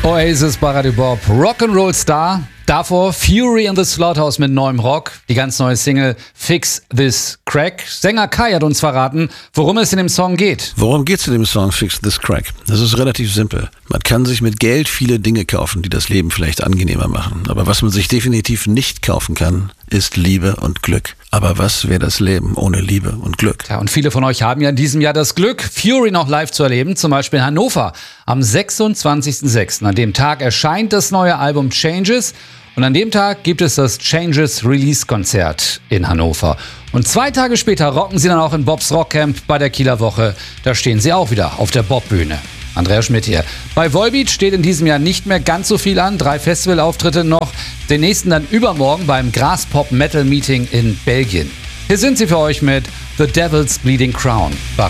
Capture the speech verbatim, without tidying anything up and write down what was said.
Oasis bei Radio Bob, Rock'n'Roll Star. Davor Fury in the Slaughterhouse mit neuem Rock. Die ganz neue Single Fix This Crack. Sänger Kai hat uns verraten, worum es in dem Song geht. Worum geht es in dem Song Fix This Crack? Das ist relativ simpel. Man kann sich mit Geld viele Dinge kaufen, die das Leben vielleicht angenehmer machen. Aber was man sich definitiv nicht kaufen kann, ist Liebe und Glück. Aber was wäre das Leben ohne Liebe und Glück? Ja, und viele von euch haben ja in diesem Jahr das Glück, Fury noch live zu erleben, zum Beispiel in Hannover am sechsundzwanzigsten sechsten An dem Tag erscheint das neue Album Changes und an dem Tag gibt es das Changes Release-Konzert in Hannover. Und zwei Tage später rocken sie dann auch in Bobs Rockcamp bei der Kieler Woche. Da stehen sie auch wieder auf der Bob-Bühne. Andrea Schmidt hier. Bei Volbeat steht in diesem Jahr nicht mehr ganz so viel an. Drei Festivalauftritte noch. Den nächsten dann übermorgen beim Graspop Metal Meeting in Belgien. Hier sind sie für euch mit The Devil's Bleeding Crown.